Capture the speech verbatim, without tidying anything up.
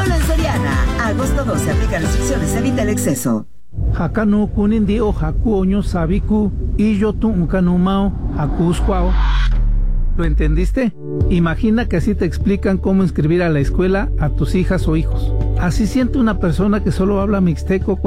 Solo en Soriana. A agosto doce, aplica restricciones, evita el exceso. Hakanu kunindi o haku oño sabiku y yo tu unkanumao hakusquao. ¿Lo entendiste? Imagina que así te explican cómo inscribir a la escuela a tus hijas o hijos. Así siente una persona que solo habla mixteco